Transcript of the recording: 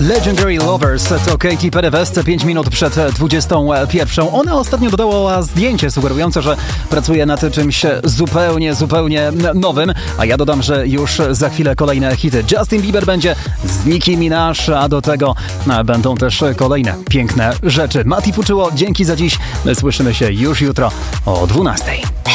Legendary Lovers to Katy Perry West 5 minut przed 21. Ona ostatnio dodała zdjęcie sugerujące, że pracuje nad czymś zupełnie nowym, a ja dodam, że już za chwilę kolejne hity. Justin Bieber będzie z Nicki Minaj, a do tego będą też kolejne piękne rzeczy. Mati Fuczyło, dzięki za dziś. Słyszymy się już jutro o 12.